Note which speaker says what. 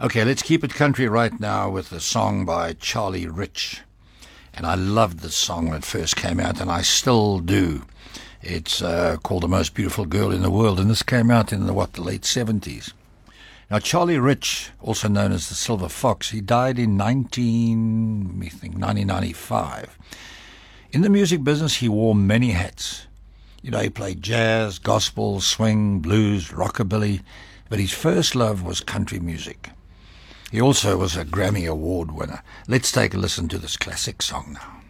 Speaker 1: Okay, let's keep it country right now with a song by Charlie Rich. And I loved this song when it first came out, and I still do. It's called The Most Beautiful Girl in the World, and this came out in the late 70s. Now, Charlie Rich, also known as the Silver Fox, he died in 1995. In the music business, he wore many hats. You know, he played jazz, gospel, swing, blues, rockabilly, but his first love was country music. He also was a Grammy Award winner. Let's take a listen to this classic song now.